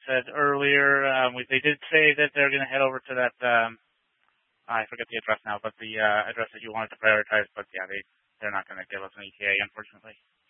said earlier, they did say that they're going to head over to that. I forget the address now, but the address that you wanted to prioritize. But yeah, they're not going to give us an ETA, unfortunately.